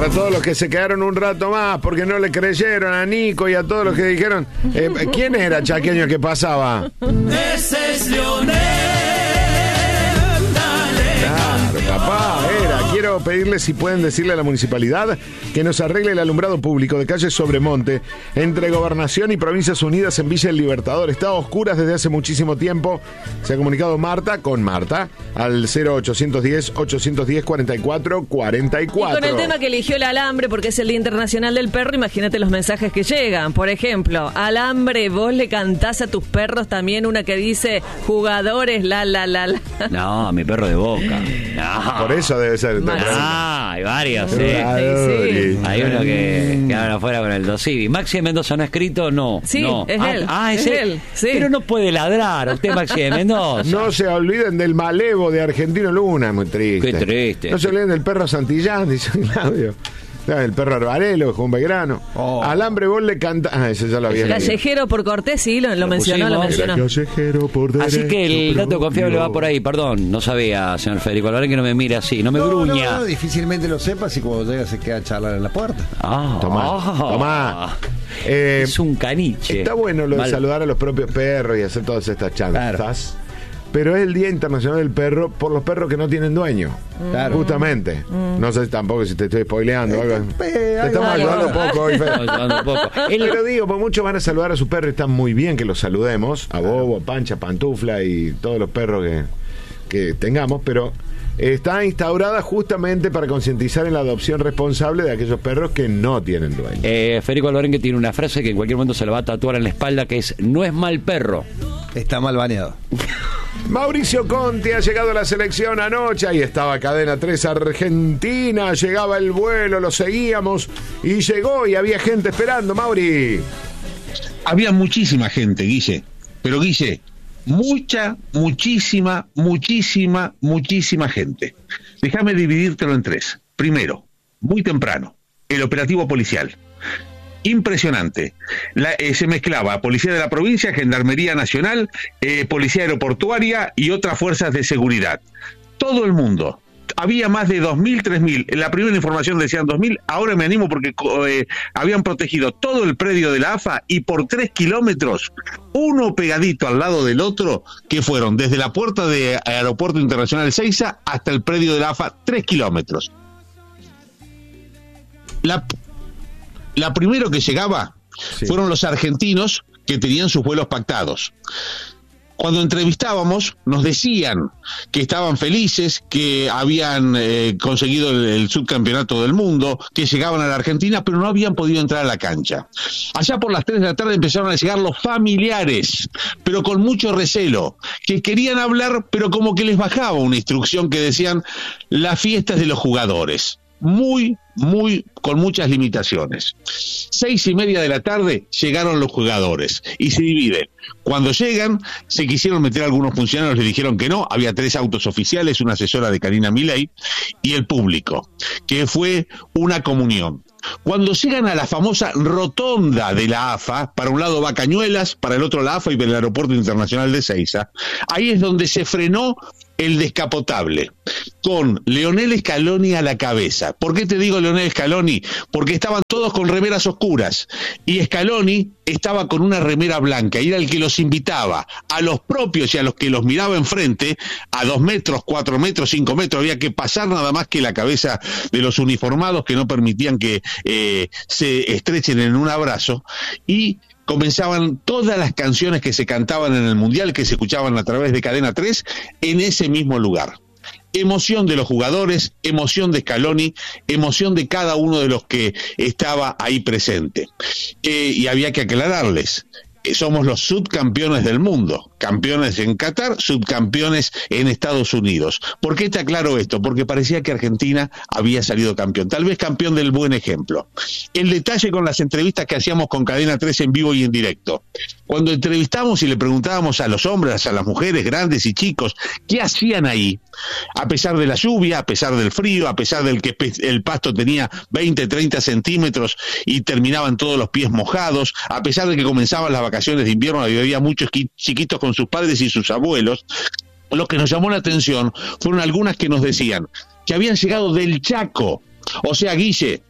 a todos los que se quedaron un rato más porque no le creyeron a Nico y a todos los que dijeron, ¿quién era chaqueño que pasaba? Ese es Leonel. Claro, papá, era. Quiero pedirles si pueden decirle a la municipalidad que nos arregle el alumbrado público de calle Sobremonte entre Gobernación y Provincias Unidas en Villa El Libertador. Está a oscuras desde hace muchísimo tiempo. Se ha comunicado Marta al 0810-810-4444. Y con el tema que eligió el alambre, porque es el Día Internacional del Perro, imagínate los mensajes que llegan. Por ejemplo, alambre, vos le cantás a tus perros también una que dice jugadores, la. No, a mi perro de Boca. No. Por eso debe ser. Hay varios, sí. Sí. Hay uno que quedaron afuera con el Dosivi. Maxi de Mendoza no ha escrito, no. Sí, no. es él. Es él. Sí. Pero no puede ladrar usted, Maxi de Mendoza. No se olviden del malevo de Argentino Luna, muy triste. Qué triste. No se olviden del perro Santillán, dice Claudio. El perro Arbarelo, Juan Belgrano. Alambre, vos le canta. Ese ya lo había leído. Callejero por cortés, sí, lo mencionó. Callejero por derecho. Así que el dato confiable va por ahí, perdón. No sabía, señor Federico, la verdad que no me mira así, no me gruña. No, difícilmente lo sepas y cuando llega se queda a charlar en la puerta. Tomá. Es un caniche. Está bueno lo de saludar a los propios perros y hacer todas estas chantas. Claro. Pero es el Día Internacional del Perro por los perros que no tienen dueño. Claro. Justamente. No sé tampoco si te estoy spoileando. Te estamos ayudando poco hoy, Pero digo, pues muchos van a saludar a su perro y está muy bien que los saludemos. A Bobo, a Pancha, Pantufla y todos los perros que tengamos, pero está instaurada justamente para concientizar en la adopción responsable de aquellos perros que no tienen dueño. Federico Alvarenque tiene una frase que en cualquier momento se la va a tatuar en la espalda, que es: no es mal perro. Está mal baneado. Mauricio Conti ha llegado a la selección anoche. Ahí estaba Cadena 3 Argentina. Llegaba el vuelo, lo seguíamos y llegó y había gente esperando. Mauri. Había muchísima gente, Guille. Pero Guille, muchísima gente. Déjame dividírtelo en tres. Primero, muy temprano, el operativo policial. Impresionante. Se mezclaba Policía de la Provincia, Gendarmería Nacional, Policía Aeroportuaria y otras fuerzas de seguridad. Todo el mundo. Había más de 2.000, 3.000. En la primera información decían 2.000. Ahora me animo porque habían protegido todo el predio de la AFA y por 3 kilómetros, uno pegadito al lado del otro, que fueron desde la puerta de Aeropuerto Internacional Seiza hasta el predio de la AFA, 3 kilómetros. La primero que llegaba fueron los argentinos que tenían sus vuelos pactados. Cuando entrevistábamos nos decían que estaban felices, que habían conseguido el subcampeonato del mundo, que llegaban a la Argentina, pero no habían podido entrar a la cancha. Allá por las 3 de la tarde empezaron a llegar los familiares, pero con mucho recelo, que querían hablar, pero como que les bajaba una instrucción que decían: la fiesta es de los jugadores. Con muchas limitaciones. 6:30 de la tarde llegaron los jugadores y se dividen. Cuando llegan, se quisieron meter algunos funcionarios, les dijeron que no. Había 3 autos oficiales, una asesora de Karina Milei y el público, que fue una comunión. Cuando llegan a la famosa rotonda de la AFA, para un lado va Cañuelas, para el otro la AFA y para el Aeropuerto Internacional de Seiza, ahí es donde se frenó el descapotable, con Leonel Scaloni a la cabeza. ¿Por qué te digo Leonel Scaloni? Porque estaban todos con remeras oscuras y Scaloni estaba con una remera blanca y era el que los invitaba a los propios y a los que los miraba enfrente, a 2 metros, 4 metros, 5 metros, había que pasar nada más que la cabeza de los uniformados que no permitían que se estrechen en un abrazo, y comenzaban todas las canciones que se cantaban en el Mundial, que se escuchaban a través de Cadena 3, en ese mismo lugar. Emoción de los jugadores, emoción de Scaloni, emoción de cada uno de los que estaba ahí presente. Y había que aclararles: somos los subcampeones del mundo, campeones en Qatar, subcampeones en Estados Unidos. ¿Por qué te aclaro esto? Porque parecía que Argentina había salido campeón, tal vez campeón del buen ejemplo. El detalle con las entrevistas que hacíamos con Cadena 3 en vivo y en directo. Cuando entrevistamos y le preguntábamos a los hombres, a las mujeres, grandes y chicos, ¿qué hacían ahí? A pesar de la lluvia, a pesar del frío, a pesar del que el pasto tenía 20, 30 centímetros y terminaban todos los pies mojados, a pesar de que comenzaban las vacaciones de invierno, había muchos chiquitos con sus padres y sus abuelos, lo que nos llamó la atención fueron algunas que nos decían que habían llegado del Chaco. O sea, Guille,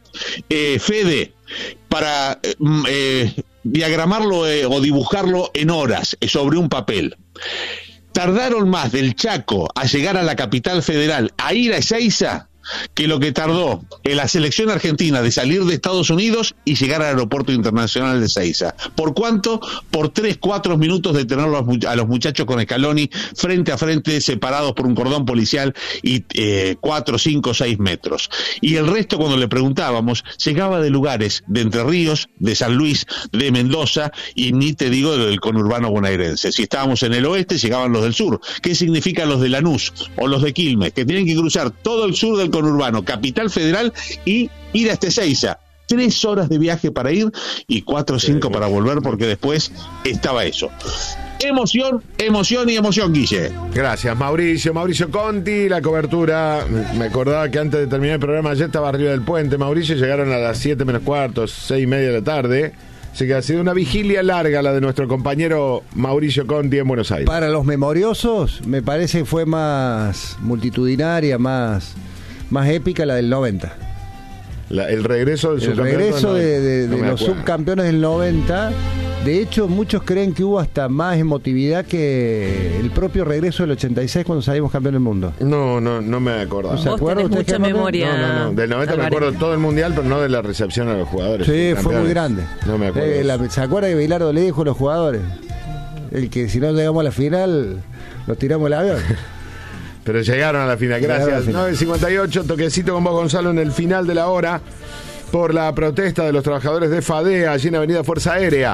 Fede, para diagramarlo o dibujarlo en horas sobre un papel. Tardaron más del Chaco a llegar a la capital federal, a ir a Ezeiza, que lo que tardó en la selección argentina de salir de Estados Unidos y llegar al aeropuerto internacional de Ezeiza. ¿Por cuánto? Por 3-4 minutos de tener a los muchachos con Scaloni frente a frente, separados por un cordón policial y 4, 5, 6 metros. Y el resto, cuando le preguntábamos, llegaba de lugares de Entre Ríos, de San Luis, de Mendoza, y ni te digo del conurbano bonaerense. Si estábamos en el oeste, llegaban los del sur. ¿Qué significa los de Lanús o los de Quilmes? Que tienen que cruzar todo el sur del conurbano, capital federal, y ir hasta Ezeiza. 3 horas de viaje para ir y 4 o 5 para volver, porque después estaba eso. Emoción, emoción y emoción, Guille. Gracias, Mauricio. Mauricio Conti, la cobertura. Me acordaba que antes de terminar el programa ayer estaba arriba del puente. Mauricio, llegaron a las 7 menos cuarto, 6:30 de la tarde. Así que ha sido una vigilia larga la de nuestro compañero Mauricio Conti en Buenos Aires. Para los memoriosos, me parece que fue más multitudinaria, más épica la del 90. El regreso del subcampeón. El regreso de los subcampeones del 90. De hecho, muchos creen que hubo hasta más emotividad que el propio regreso del 86 cuando salimos campeón del mundo. No me acuerdo. ¿Se acuerdan? Mucha memoria. No. Del 90 me acuerdo todo el mundial, pero no de la recepción a los jugadores. Sí, fue muy grande. No me acuerdo. ¿Se acuerda que Bilardo le dijo a los jugadores? El que si no llegamos a la final, nos tiramos el avión. Pero llegaron a la final, gracias. 9:58, toquecito con vos, Gonzalo, en el final de la hora por la protesta de los trabajadores de FADEA allí en Avenida Fuerza Aérea.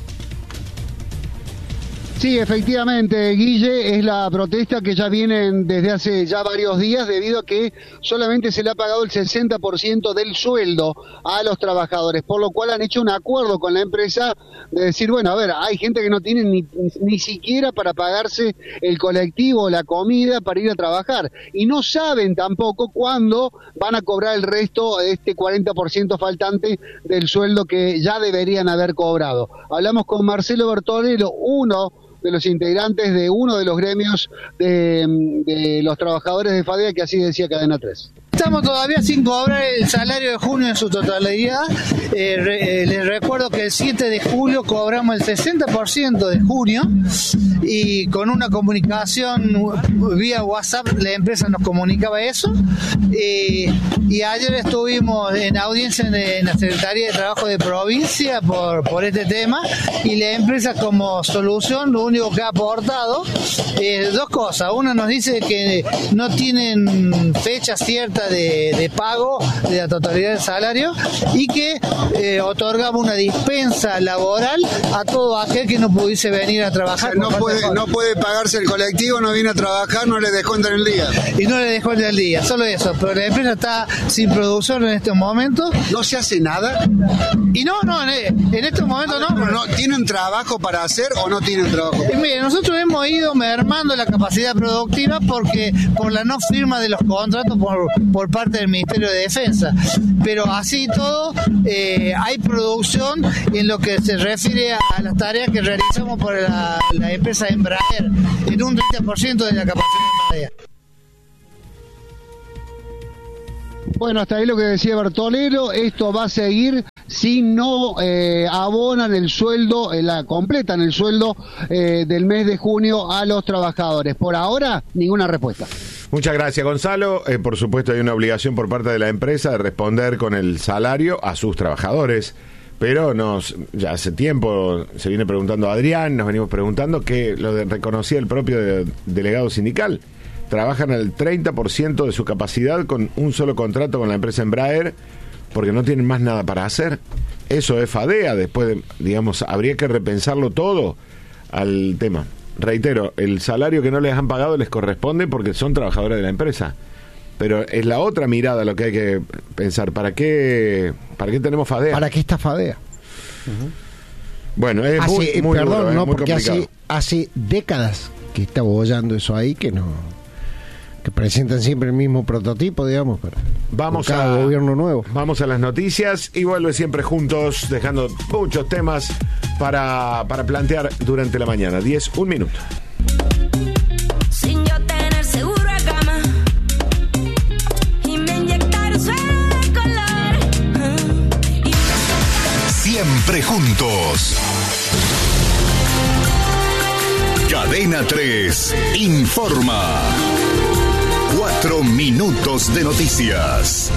Sí, efectivamente, Guille, es la protesta que ya vienen desde hace ya varios días, debido a que solamente se le ha pagado el 60% del sueldo a los trabajadores, por lo cual han hecho un acuerdo con la empresa de decir, bueno, a ver, hay gente que no tiene ni siquiera para pagarse el colectivo, la comida para ir a trabajar, y no saben tampoco cuándo van a cobrar el resto de este 40% faltante del sueldo que ya deberían haber cobrado. Hablamos con Marcelo Bertorello, uno de los integrantes de uno de los gremios de los trabajadores de FADEA, que así decía Cadena 3. Estamos todavía sin cobrar el salario de junio en su totalidad. Les recuerdo que el 7 de julio cobramos el 60% de junio, y con una comunicación vía WhatsApp la empresa nos comunicaba eso. Y ayer estuvimos en audiencia en la Secretaría de Trabajo de Provincia por este tema, y la empresa como solución lo único que ha aportado dos cosas. Una, nos dice que no tienen fecha cierta de pago de la totalidad del salario, y que otorgamos una dispensa laboral a todo aquel que no pudiese venir a trabajar. O sea, no puede pagarse el colectivo, no viene a trabajar, no le descuentan el día. Y no le descuentan el día, solo eso. Pero la empresa está sin producción en estos momentos. ¿No se hace nada? Y no, en estos momentos no. ¿Tienen trabajo para hacer o no tienen trabajo? Mire, nosotros hemos ido mermando la capacidad productiva porque por la no firma de los contratos por parte del Ministerio de Defensa, pero así todo hay producción en lo que se refiere a las tareas que realizamos por la empresa Embraer, en un 30% de la capacidad de Embraer. Bueno, hasta ahí lo que decía Bertolero. Esto va a seguir si no abonan el sueldo, completan el sueldo del mes de junio a los trabajadores. Por ahora, ninguna respuesta. Muchas gracias, Gonzalo. Por supuesto, hay una obligación por parte de la empresa de responder con el salario a sus trabajadores. Pero ya hace tiempo se viene preguntando a Adrián, nos venimos preguntando, que reconocía el propio delegado sindical. Trabajan al 30% de su capacidad con un solo contrato con la empresa Embraer, porque no tienen más nada para hacer. Eso es FADEA. Después, habría que repensarlo todo al tema. Reitero, el salario que no les han pagado les corresponde porque son trabajadores de la empresa. Pero es la otra mirada lo que hay que pensar. ¿Para qué tenemos FADEA? ¿Para qué está FADEA? Uh-huh. Bueno, es muy perdón, duro, no, muy porque complicado. hace décadas que está bollando eso ahí, que presentan siempre el mismo prototipo, digamos, para cada gobierno nuevo. Vamos a las noticias y vuelve siempre juntos, dejando muchos temas para plantear durante la mañana. 1 minuto. Sin yo tener seguro a cama y me inyectaron suero de color. Siempre juntos. Cadena 3 informa. 4 minutos de noticias.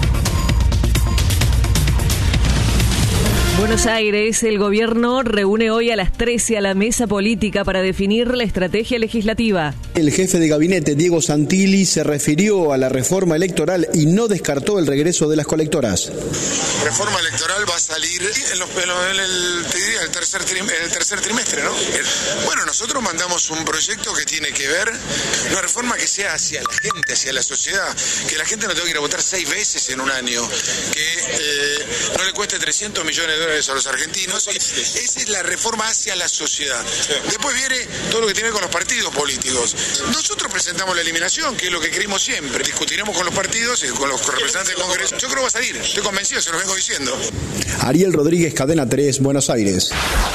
Buenos Aires, el gobierno reúne hoy a las 13 a la mesa política para definir la estrategia legislativa. El jefe de gabinete, Diego Santilli, se refirió a la reforma electoral y no descartó el regreso de las colectoras. Reforma electoral va a salir el tercer trimestre, ¿no? Bueno, nosotros mandamos un proyecto que tiene que ver, una reforma que sea hacia la gente, hacia la sociedad, que la gente no tenga que ir a votar 6 veces en un año, que no le cueste 300 millones de dólares a los argentinos. Esa es la reforma hacia la sociedad. Después viene todo lo que tiene que ver con los partidos políticos. Nosotros presentamos la eliminación, que es lo que queremos siempre. Discutiremos con los partidos y con los representantes del Congreso. Yo creo que va a salir, estoy convencido, se lo vengo diciendo. Ariel Rodríguez, Cadena 3, Buenos Aires.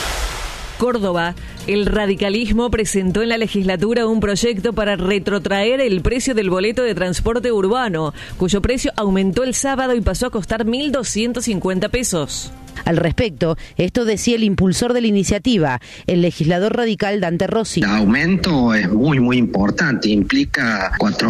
Córdoba, el radicalismo presentó en la legislatura un proyecto para retrotraer el precio del boleto de transporte urbano, cuyo precio aumentó el sábado y pasó a costar 1.250 pesos. Al respecto, esto decía el impulsor de la iniciativa, el legislador radical Dante Rossi. El aumento es muy importante, implica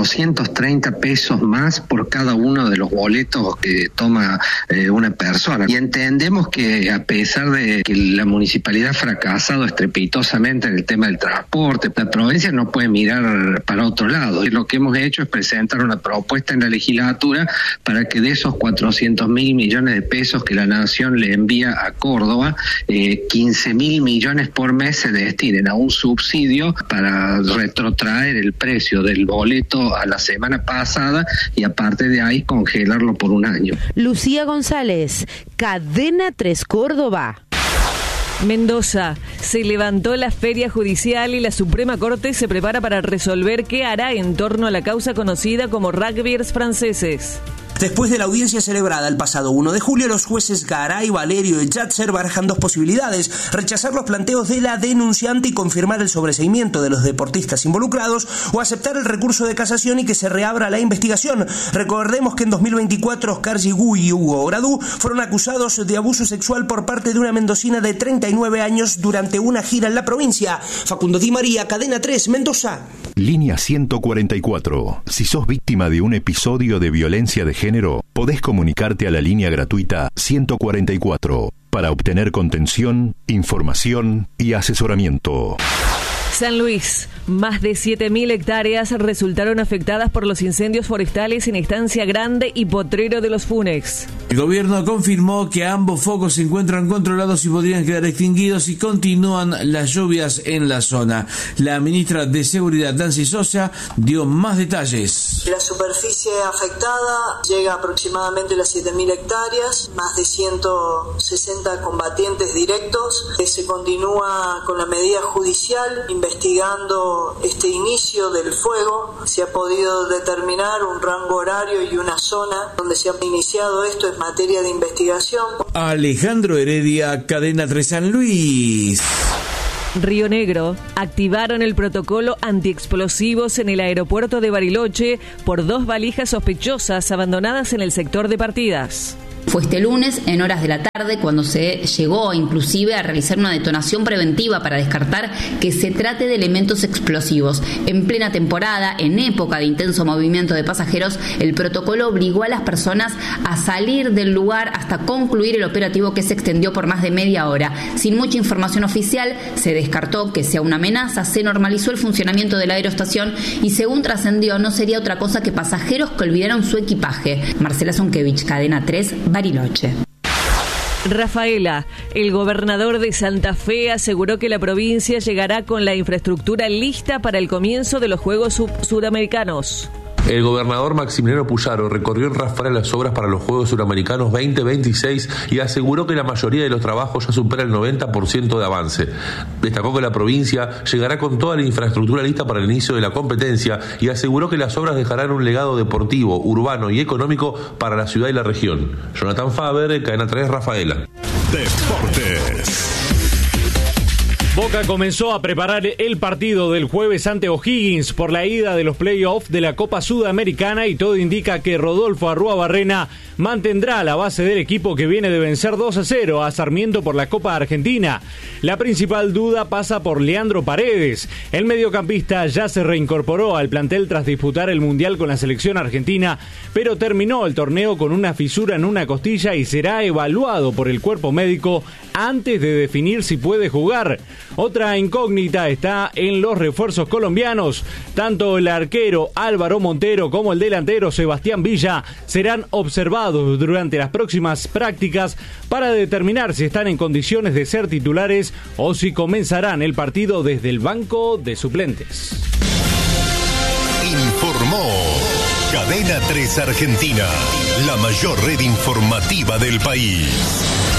430 pesos más por cada uno de los boletos que toma una persona. Y entendemos que a pesar de que la municipalidad ha fracasado estrepitosamente en el tema del transporte, la provincia no puede mirar para otro lado. Y lo que hemos hecho es presentar una propuesta en la legislatura para que de esos 400.000 millones de pesos que la nación le envía a Córdoba, 15.000 millones por mes se destinen a un subsidio para retrotraer el precio del boleto a la semana pasada y aparte de ahí congelarlo por un año. Lucía González, Cadena 3 Córdoba. Mendoza, se levantó la feria judicial y la Suprema Corte se prepara para resolver qué hará en torno a la causa conocida como rugbyers franceses. Después de la audiencia celebrada el pasado 1 de julio, los jueces Garay, Valerio y Yatzer barajan dos posibilidades: rechazar los planteos de la denunciante y confirmar el sobreseimiento de los deportistas involucrados, o aceptar el recurso de casación y que se reabra la investigación. Recordemos que en 2024 Oscar Gigú y Hugo Gradú fueron acusados de abuso sexual por parte de una mendocina de 39 años durante una gira en la provincia. Facundo Di María, Cadena 3, Mendoza. Línea 144. Si sos víctima de un episodio de violencia de género, podés comunicarte a la línea gratuita 144 para obtener contención, información y asesoramiento. San Luis, más de 7.000 hectáreas resultaron afectadas por los incendios forestales en Estancia Grande y Potrero de los Funes. El gobierno confirmó que ambos focos se encuentran controlados y podrían quedar extinguidos si continúan las lluvias en la zona. La ministra de Seguridad, Nancy Sosa, dio más detalles. La superficie afectada llega aproximadamente a las 7.000 hectáreas, más de 160 combatientes directos. Se continúa con la medida judicial, investigando este inicio del fuego. Se ha podido determinar un rango horario y una zona donde se ha iniciado esto en materia de investigación. Alejandro Heredia, Cadena 3 San Luis. Río Negro, activaron el protocolo antiexplosivos en el aeropuerto de Bariloche por 2 valijas sospechosas abandonadas en el sector de partidas. Fue este lunes, en horas de la tarde, cuando se llegó inclusive a realizar una detonación preventiva para descartar que se trate de elementos explosivos. En plena temporada, en época de intenso movimiento de pasajeros, el protocolo obligó a las personas a salir del lugar hasta concluir el operativo, que se extendió por más de media hora. Sin mucha información oficial, se descartó que sea una amenaza, se normalizó el funcionamiento de la aeroestación y, según trascendió, no sería otra cosa que pasajeros que olvidaron su equipaje. Marcela Zonkevich, Cadena 3, Bariloche. Rafaela, el gobernador de Santa Fe aseguró que la provincia llegará con la infraestructura lista para el comienzo de los Juegos Suramericanos. El gobernador Maximiliano Puyaro recorrió en Rafaela las obras para los Juegos Suramericanos 2026 y aseguró que la mayoría de los trabajos ya supera el 90% de avance. Destacó que la provincia llegará con toda la infraestructura lista para el inicio de la competencia y aseguró que las obras dejarán un legado deportivo, urbano y económico para la ciudad y la región. Jonathan Faber, Cadena 3, Rafaela. Deportes. Boca comenzó a preparar el partido del jueves ante O'Higgins por la ida de los playoffs de la Copa Sudamericana y todo indica que Rodolfo Arrúa-Barrena mantendrá la base del equipo que viene de vencer 2-0 a Sarmiento por la Copa Argentina. La principal duda pasa por Leandro Paredes. El mediocampista ya se reincorporó al plantel tras disputar el Mundial con la selección argentina, pero terminó el torneo con una fisura en una costilla y será evaluado por el cuerpo médico antes de definir si puede jugar. Otra incógnita está en los refuerzos colombianos. Tanto el arquero Álvaro Montero como el delantero Sebastián Villa serán observados durante las próximas prácticas para determinar si están en condiciones de ser titulares o si comenzarán el partido desde el banco de suplentes. Informó Cadena 3 Argentina, la mayor red informativa del país.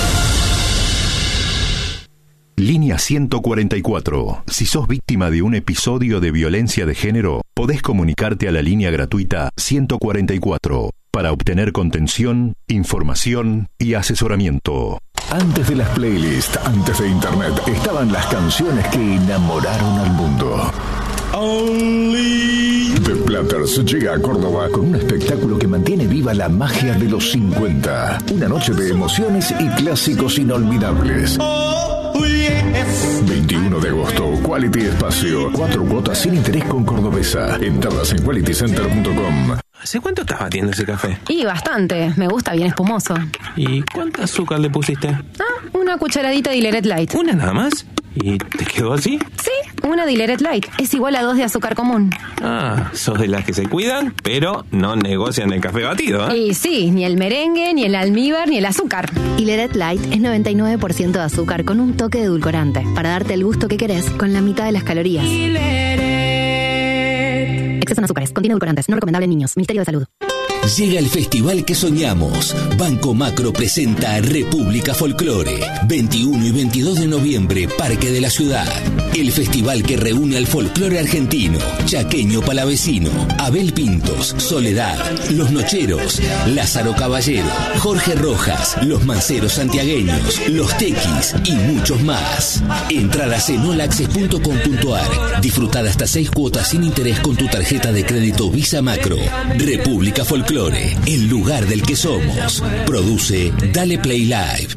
Línea 144. Si sos víctima de un episodio de violencia de género, podés comunicarte a la línea gratuita 144 para obtener contención, información y asesoramiento. Antes de las playlists, antes de internet, estaban las canciones que enamoraron al mundo. The Platters llega a Córdoba con un espectáculo que mantiene viva la magia de los 50. Una noche de emociones y clásicos inolvidables. 21 de agosto, Quality Espacio. 4 cuotas sin interés con Cordobesa. Entradas en qualitycenter.com. ¿Hace cuánto estás batiendo ese café? Y bastante, me gusta bien espumoso. ¿Y cuánto azúcar le pusiste? Una cucharadita de Dilleret Light. ¿Una nada más? ¿Y te quedó así? Sí, una Dilleret Light. Es igual a 2 de azúcar común. Sos de las que se cuidan, pero no negocian el café batido, ¿eh? Y sí, ni el merengue, ni el almíbar, ni el azúcar. Dilleret Light es 99% de azúcar con un toque de edulcorante, para darte el gusto que querés con la mitad de las calorías. Exceso en azúcares, contiene edulcorantes, no recomendable en niños. Ministerio de Salud. Llega el festival que soñamos. Banco Macro presenta República Folclore. 21 y 22 de noviembre, Parque de la Ciudad. El festival que reúne al folclore argentino, chaqueño palavecino, Abel Pintos, Soledad, Los Nocheros, Lázaro Caballero, Jorge Rojas, Los Manceros Santiagueños, Los Tequis y muchos más. Entradas en olaccess.com.ar. Disfrutar hasta 6 cuotas sin interés con tu tarjeta de crédito Visa Macro. República Folclore, el lugar del que somos. Produce Dale Play Live.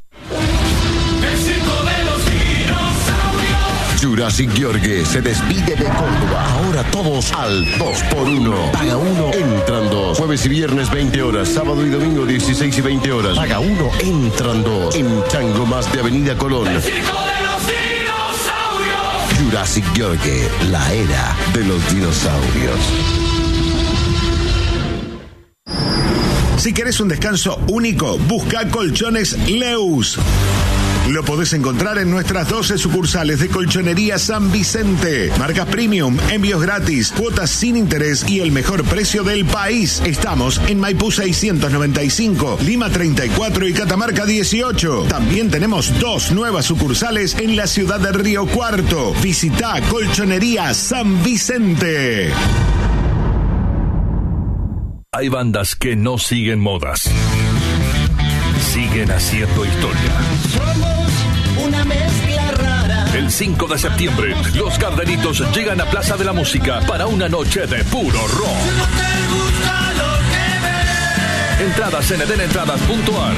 Jurassic Gheorghe se despide de Córdoba. Ahora todos al 2x1. Paga 1, entran 2. Jueves y viernes 20 horas. Sábado y domingo 16 y 20 horas. Paga 1, entran 2. En Chango Más de Avenida Colón. Jurassic Gheorghe, la era de los dinosaurios. Si querés un descanso único, busca Colchones Leus. Lo podés encontrar en nuestras 12 sucursales de Colchonería San Vicente. Marcas premium, envíos gratis, cuotas sin interés y el mejor precio del país. Estamos en Maipú 695, Lima 34 y Catamarca 18. También tenemos 2 nuevas sucursales en la ciudad de Río Cuarto. Visita Colchonería San Vicente. Hay bandas que no siguen modas. Siguen haciendo historia. Somos una mezcla rara. El 5 de septiembre, los Gardenitos llegan a Plaza de la Música para una noche de puro rock. No te gusta lo que ves. Entradas en edenentradas.ar.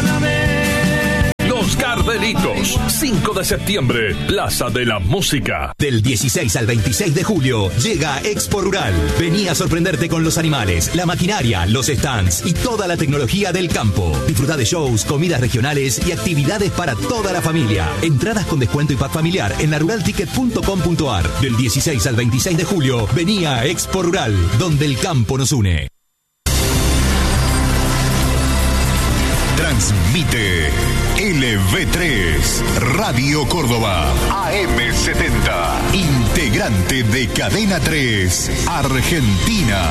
Los Gardenitos, 5 de septiembre, Plaza de la Música. Del 16 al 26 de julio llega Expo Rural. Vení a sorprenderte con los animales, la maquinaria, los stands y toda la tecnología del campo. Disfruta de shows, comidas regionales y actividades para toda la familia. Entradas con descuento y pack familiar en laruralticket.com.ar. Del 16 al 26 de julio, vení a Expo Rural, donde el campo nos une. Transmite LV3 Radio Córdoba AM70, integrante de Cadena 3 Argentina.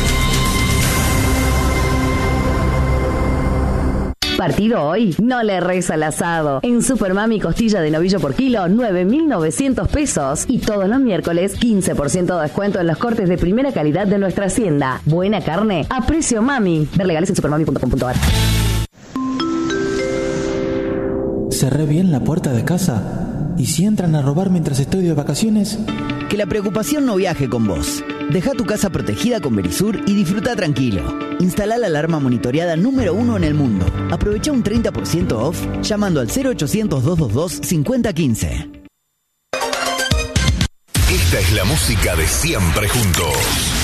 Partido hoy, no le reza al asado. En Supermami costilla de novillo por kilo, 9.900 pesos. Y todos los miércoles, 15% de descuento en los cortes de primera calidad de nuestra hacienda. Buena carne a precio mami. Ver legales en supermami.com.ar. cerré bien la puerta de casa. ¿Y si entran a robar mientras estoy de vacaciones? Que la preocupación no viaje con vos. Deja tu casa protegida con Verisur y disfruta tranquilo. Instala la alarma monitoreada número 1 en el mundo. Aprovecha un 30% off llamando al 0800-222-5015. Esta es la música de Siempre Juntos.